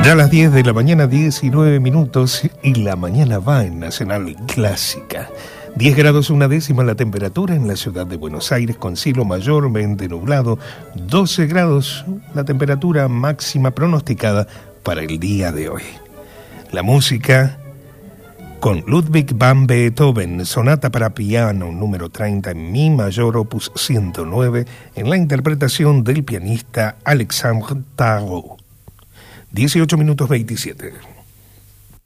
Ya a las 10 de la mañana, 19 minutos, y la mañana va en Nacional Clásica. 10 grados una décima la temperatura en la ciudad de Buenos Aires, con cielo mayormente nublado. 12 grados la temperatura máxima pronosticada para el día de hoy. La música con Ludwig van Beethoven, sonata para piano número 30 en mi mayor opus 109, en la interpretación del pianista Alexandre Tarot. 18 minutos 27.